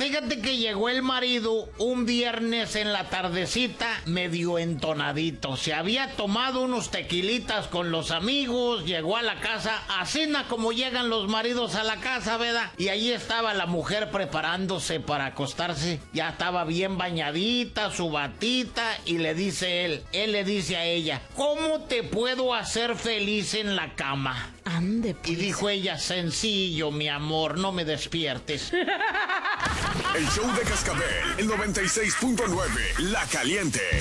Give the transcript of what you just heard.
fíjate que llegó el marido un viernes en la tardecita, medio entonadito. Se había tomado unos tequilitas con los amigos, llegó a la casa, así como llegan los maridos a la casa, ¿verdad? Y ahí estaba la mujer preparándose para acostarse. Ya estaba bien bañadita, su batita, y le dice él le dice a ella, ¿cómo te puedo hacer feliz en la cama? Ande, pues. Y dijo ella, sencillo, mi amor, no me despiertes. El show de Cascabel, el 96.9, La Caliente.